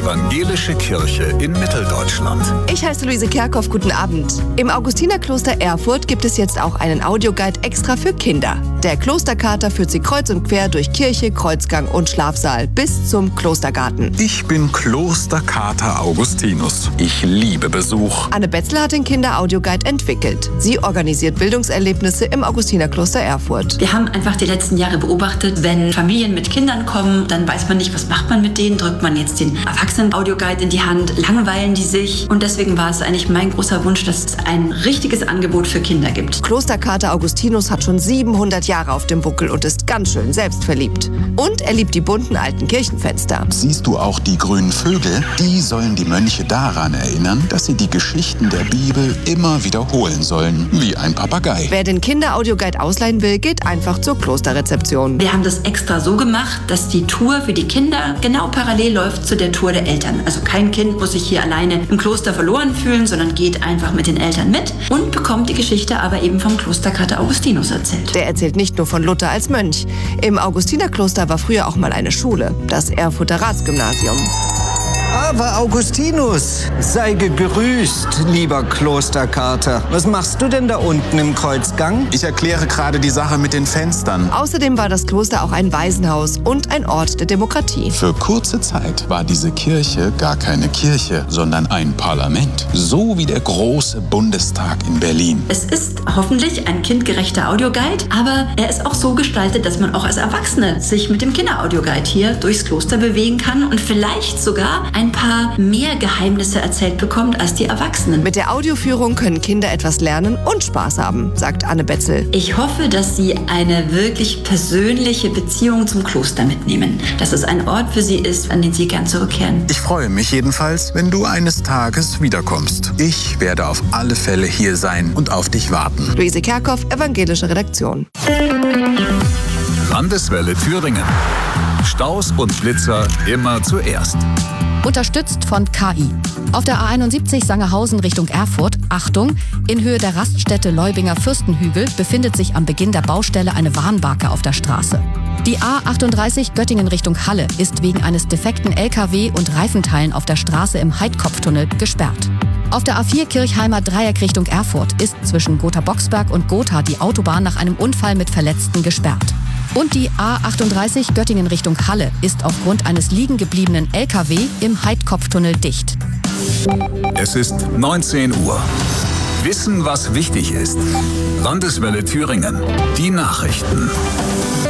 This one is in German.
Evangelische Kirche in Mitteldeutschland. Ich heiße Luise Kerkhoff, guten Abend. Im Augustinerkloster Erfurt gibt es jetzt auch einen Audioguide extra für Kinder. Der Klosterkater führt sie kreuz und quer durch Kirche, Kreuzgang und Schlafsaal bis zum Klostergarten. Ich bin Klosterkater Augustinus. Ich liebe Besuch. Anne Betzel hat den Kinder-Audioguide entwickelt. Sie organisiert Bildungserlebnisse im Augustinerkloster Erfurt. Wir haben einfach die letzten Jahre beobachtet, wenn Familien mit Kindern kommen, dann weiß man nicht, was macht man mit denen. Drückt man jetzt den Erwachsenen-Audioguide in die Hand, langweilen die sich. Und deswegen war es eigentlich mein großer Wunsch, dass es ein richtiges Angebot für Kinder gibt. Klosterkater Augustinus hat schon 700 Jahre auf dem Buckel und ist ganz schön selbstverliebt. Und er liebt die bunten alten Kirchenfenster. Siehst du auch die grünen Vögel? Die sollen die Mönche daran erinnern, dass sie die Geschichten der Bibel immer wiederholen sollen, wie ein Papagei. Wer den Kinder-Audioguide ausleihen will, geht einfach zur Klosterrezeption. Wir haben das extra so gemacht, dass die Tour für die Kinder genau parallel läuft zu der Tour der Eltern. Also kein Kind muss sich hier alleine im Kloster verloren fühlen, sondern geht einfach mit den Eltern mit und bekommt die Geschichte aber eben vom Klosterkater Augustinus erzählt. Der erzählt nicht nur von Luther als Mönch. Im Augustinerkloster war früher auch mal eine Schule, das Erfurter Ratsgymnasium. Aber Augustinus, sei gegrüßt, lieber Klosterkater. Was machst du denn da unten im Kreuzgang? Ich erkläre gerade die Sache mit den Fenstern. Außerdem war das Kloster auch ein Waisenhaus und ein Ort der Demokratie. Für kurze Zeit war diese Kirche gar keine Kirche, sondern ein Parlament. So wie der große Bundestag in Berlin. Es ist hoffentlich ein kindgerechter Audioguide, aber er ist auch so gestaltet, dass man auch als Erwachsene sich mit dem Kinder-Audioguide hier durchs Kloster bewegen kann und vielleicht sogar ein paar mehr Geheimnisse erzählt bekommt als die Erwachsenen. Mit der Audioführung können Kinder etwas lernen und Spaß haben, sagt Anne Betzel. Ich hoffe, dass Sie eine wirklich persönliche Beziehung zum Kloster mitnehmen. Dass es ein Ort für Sie ist, an den Sie gern zurückkehren. Ich freue mich jedenfalls, wenn du eines Tages wiederkommst. Ich werde auf alle Fälle hier sein und auf dich warten. Luise Kerkhoff, Evangelische Redaktion. Landeswelle Thüringen. Staus und Blitzer immer zuerst. Unterstützt von KI. Auf der A71 Sangerhausen Richtung Erfurt, Achtung, in Höhe der Raststätte Leubinger Fürstenhügel befindet sich am Beginn der Baustelle eine Warnbarke auf der Straße. Die A38 Göttingen Richtung Halle ist wegen eines defekten LKW und Reifenteilen auf der Straße im Heidkopftunnel gesperrt. Auf der A4 Kirchheimer Dreieck Richtung Erfurt ist zwischen Gotha-Boxberg und Gotha die Autobahn nach einem Unfall mit Verletzten gesperrt. Und die A38 Göttingen Richtung Halle ist aufgrund eines liegen gebliebenen LKW im Heidkopftunnel dicht. Es ist 19 Uhr. Wissen, was wichtig ist. Landeswelle Thüringen. Die Nachrichten.